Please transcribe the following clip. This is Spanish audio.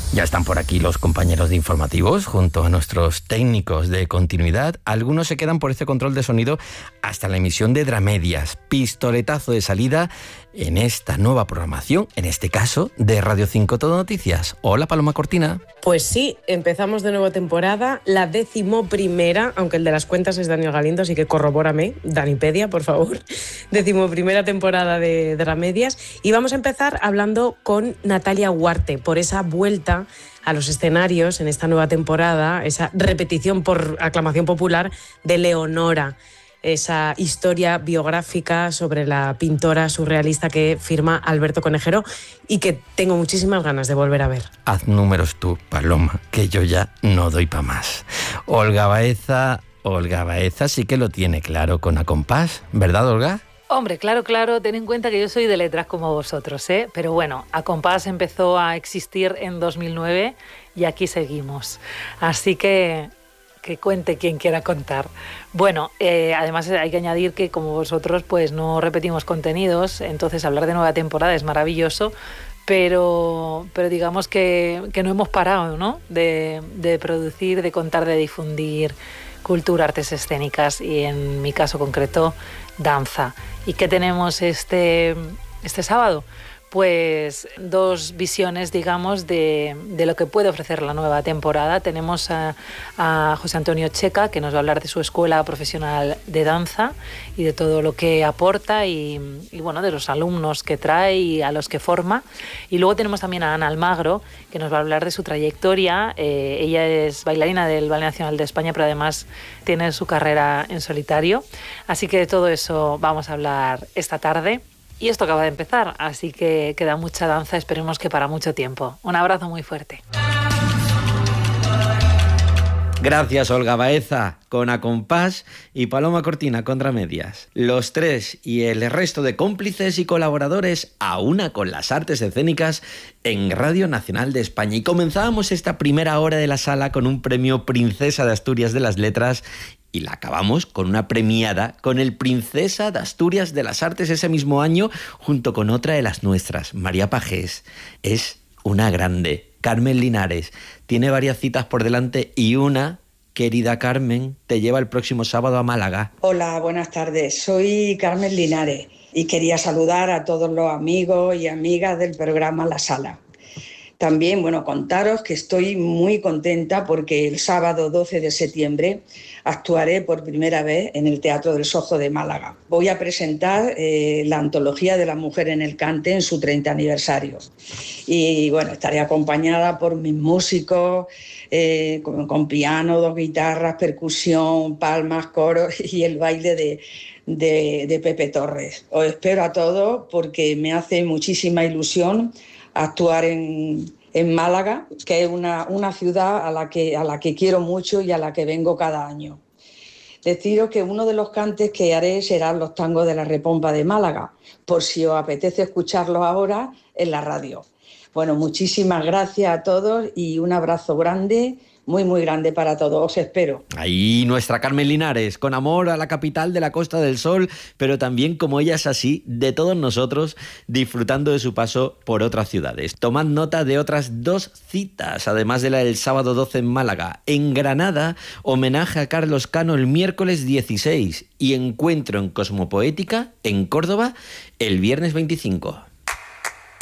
Ya están por aquí los compañeros de informativos junto a nuestros técnicos de continuidad. Algunos se quedan por este control de sonido hasta la emisión de Dramedias, pistoletazo de salida en esta nueva programación, en este caso de Radio 5 Todo Noticias. Hola, Paloma Cortina. Pues sí, empezamos de nueva temporada, la 11ª, aunque el de las cuentas es Daniel Galindo, así que corrobórame, Danipedia, por favor. 11ª temporada de Dramedias. Y vamos a empezar hablando con Natalia Huarte por esa vuelta a los escenarios en esta nueva temporada, esa repetición por aclamación popular de Leonora, esa historia biográfica sobre la pintora surrealista que firma Alberto Conejero y que tengo muchísimas ganas de volver a ver. Haz números tú, Paloma, que yo ya no doy pa' más. Olga Baeza sí que lo tiene claro con A Compás, ¿verdad, Olga? Hombre, claro, ten en cuenta que yo soy de letras como vosotros, ¿eh? Pero bueno, A Compás empezó a existir en 2009 y aquí seguimos. Así que cuente quien quiera contar. Bueno, además hay que añadir que como vosotros pues no repetimos contenidos, entonces hablar de nueva temporada es maravilloso, pero digamos que no hemos parado, ¿no? de producir, de contar, de difundir cultura, artes escénicas y en mi caso concreto danza. ¿Y qué tenemos este sábado? Pues dos visiones, digamos, de lo que puede ofrecer la nueva temporada. Tenemos a José Antonio Checa, que nos va a hablar de su escuela profesional de danza y de todo lo que aporta y bueno, de los alumnos que trae y a los que forma. Y luego tenemos también a Ana Almagro, que nos va a hablar de su trayectoria. Ella es bailarina del Ballet Nacional de España, pero además tiene su carrera en solitario. Así que de todo eso vamos a hablar esta tarde. Y esto acaba de empezar, así que queda mucha danza, esperemos que para mucho tiempo. Un abrazo muy fuerte. Gracias, Olga Baeza, con A Compás, y Paloma Cortina con Dramedias. Los tres y el resto de cómplices y colaboradores a una con las artes escénicas en Radio Nacional de España. Y comenzábamos esta primera hora de la sala con un premio Princesa de Asturias de las Letras y la acabamos con una premiada con el Princesa de Asturias de las Artes ese mismo año, junto con otra de las nuestras, María Pajés. Es una grande. Carmen Linares tiene varias citas por delante y una, querida Carmen, te lleva el próximo sábado a Málaga. Hola, buenas tardes. Soy Carmen Linares y quería saludar a todos los amigos y amigas del programa La Sala. También, bueno, contaros que estoy muy contenta porque el sábado 12 de septiembre actuaré por primera vez en el Teatro del Sojo de Málaga. Voy a presentar la antología de la mujer en el cante en su 30 aniversario. Y bueno, estaré acompañada por mis músicos, con piano, dos guitarras, percusión, palmas, coros y el baile de Pepe Torres. Os espero a todos porque me hace muchísima ilusión actuar en Málaga, que es una ciudad a la que quiero mucho y a la que vengo cada año. Deciros que uno de los cantes que haré serán los tangos de la Repompa de Málaga, por si os apetece escucharlos ahora en la radio. Bueno, muchísimas gracias a todos y un abrazo grande, muy, muy grande para todos. Os espero. Ahí nuestra Carmen Linares, con amor a la capital de la Costa del Sol, pero también, como ella es así, de todos nosotros, disfrutando de su paso por otras ciudades. Tomad nota de otras dos citas, además de la del sábado 12 en Málaga. En Granada, homenaje a Carlos Cano el miércoles 16 y encuentro en Cosmopoética, en Córdoba, el viernes 25.